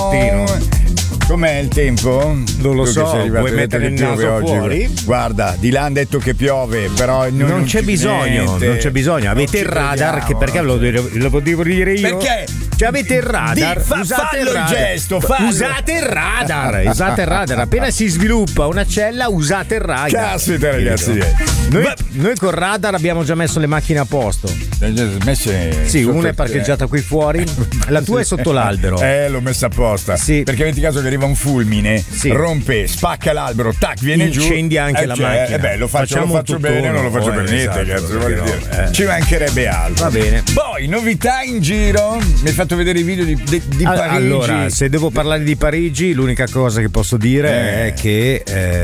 destino. Com'è il tempo? Non lo so, vuoi mettere il naso oggi. fuori? Guarda, di là hanno detto che piove, però non c'è bisogno, niente. non c'è bisogno. Avete il radar, che perché lo devo dire io? Perché? Cioè avete il radar, usate il radar. Gesto, fallo. Usate il radar, appena si sviluppa una cella usate il radar. Caspita ragazzi. Noi col radar abbiamo già messo le macchine a posto. Sì, una è parcheggiata qui fuori, la tua è sotto l'albero. L'ho messa apposta. Sì. Perché metti caso che arriva un fulmine, sì, rompe, spacca l'albero, tac, viene giù. Incendia anche la macchina. Lo faccio bene, non lo faccio per niente, cazzo, voglio dire. Ci mancherebbe altro. Va bene. Poi, novità in giro. Mi hai fatto vedere i video di Parigi. Allora, se devo parlare di Parigi, l'unica cosa che posso dire è che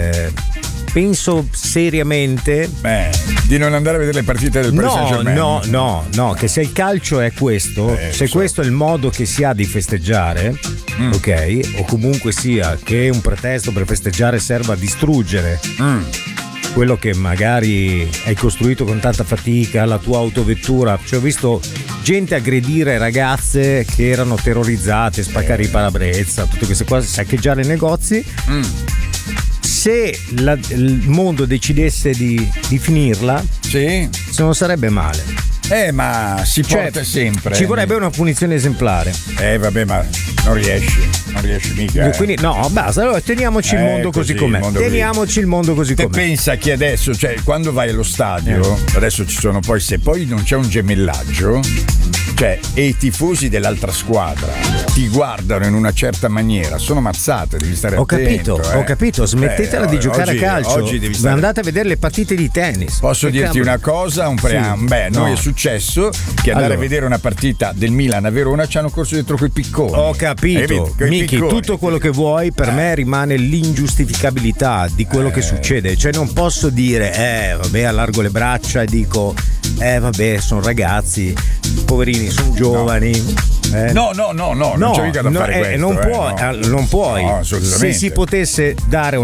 penso seriamente di non andare a vedere le partite del Paris Saint-Germain. No, che se il calcio è questo, se questo è il modo che si ha di festeggiare, ok, o comunque sia che un pretesto per festeggiare serva a distruggere quello che magari hai costruito con tanta fatica, la tua autovettura. Cioè, ho visto gente aggredire ragazze che erano terrorizzate, spaccare i parabrezza, tutte queste cose, saccheggiare i negozi. Se il mondo decidesse di finirla, sì, non sarebbe male. Ma si porta sempre. Ci vorrebbe una punizione esemplare. Vabbè, ma non riesci mica. Quindi no, basta, allora teniamoci il mondo così com'è. Teniamoci il mondo così com'è. Te pensa che adesso, cioè quando vai allo stadio, adesso ci sono poi, se poi non c'è un gemellaggio, cioè, e i tifosi dell'altra squadra ti guardano in una certa maniera, sono mazzate, devi stare attento. Ho capito, smettetela di giocare a calcio. Oggi devi stare... Andate a vedere le partite di tennis. Posso dirti una cosa, noi è successo che andare a vedere una partita del Milan a Verona ci hanno corso dietro coi picconi. Ho capito, Miki, tutto quello che vuoi, per me rimane l'ingiustificabilità di quello che succede. Cioè non posso dire allargo le braccia e dico vabbè, sono ragazzi, poverini, sono giovani. No, non c'è mica da fare questo. Non puoi. No, se si potesse dare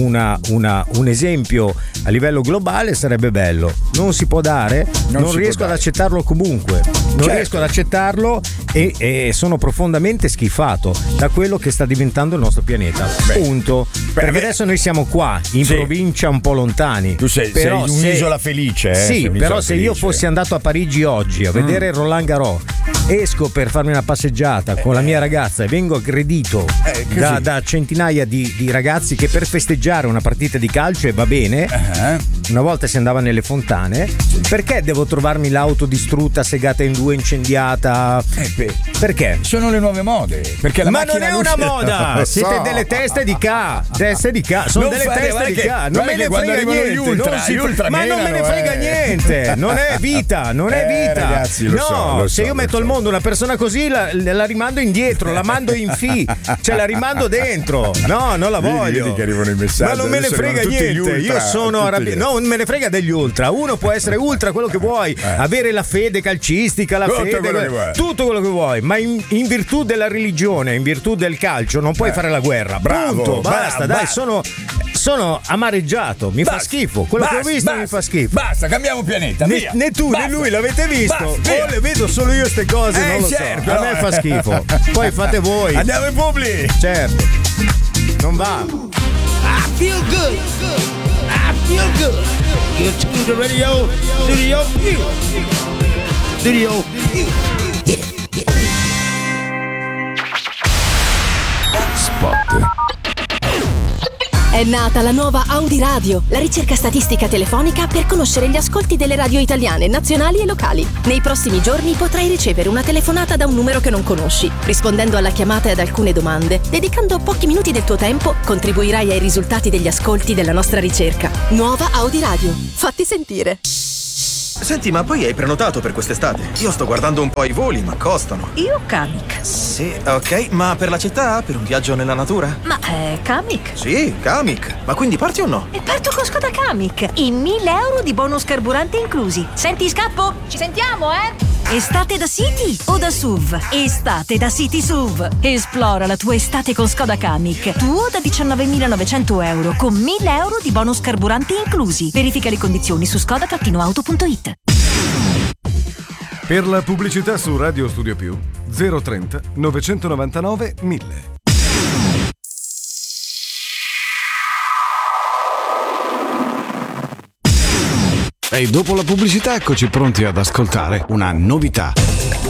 un esempio a livello globale sarebbe bello. Non si può dare, non riesco ad accettarlo comunque. Non riesco ad accettarlo e sono profondamente schifato da quello che sta diventando il nostro pianeta. Punto. Perché adesso noi siamo qua in provincia un po' lontani. Tu sei un'isola felice. Sì, però se io fossi andato a Parigi oggi a vedere Roland Garros, esco per farmi una passeggiata con la mia ragazza e vengo aggredito da centinaia di ragazzi che per festeggiare una partita di calcio, e va bene, una volta si andava nelle fontane, perché devo trovarmi l'auto distrutta, segata in due, incendiata? Perché? Sono le nuove mode. Perché ma non è una moda, siete delle teste di sono delle teste di non me ne frega niente, ma non me ne frega niente, non è vita, ragazzi, se io metto al mondo una persona così la rimando indietro, la mando in cioè la rimando dentro, non la voglio. Che arrivano i messaggi, ma non me ne frega niente, io sono arrabbiato, non me ne frega degli ultra. Uno può essere ultra quello che vuoi, avere la fede calcistica, tutto quello che vuoi, ma in virtù della religione, in virtù del calcio non puoi fare la guerra. Bravo, basta, dai, sono amareggiato, mi fa schifo. Quello che ho visto mi fa schifo. Basta, cambiamo pianeta. Né tu né lui l'avete visto. O le vedo solo io ste cose, non lo so. A me fa schifo. Poi fate voi. Andiamo in publi. Certo. Non va. I feel good. You're tuned to Radio Studio. Spot. È nata la nuova Audi Radio, la ricerca statistica telefonica per conoscere gli ascolti delle radio italiane, nazionali e locali. Nei prossimi giorni potrai ricevere una telefonata da un numero che non conosci. Rispondendo alla chiamata e ad alcune domande, dedicando pochi minuti del tuo tempo, contribuirai ai risultati degli ascolti della nostra ricerca. Nuova Audi Radio. Fatti sentire. Senti, ma poi hai prenotato per quest'estate? Io sto guardando un po' i voli, ma costano. Io Kamiq. Sì, ok, ma per la città? Per un viaggio nella natura? Ma Kamiq? Sì, Kamiq. Ma quindi parti o no? E parto con Skoda Kamiq. In 1.000 euro di bonus carburante inclusi. Senti, scappo? Ci sentiamo, Estate da City o da SUV? Estate da City SUV. Esplora la tua estate con Skoda Kamiq. Tuo da 19.900 euro con 1.000 euro di bonus carburante inclusi. Verifica le condizioni su skoda-auto.it. Per la pubblicità su Radio Studio Più 030 999 1000. E dopo la pubblicità eccoci pronti ad ascoltare una novità.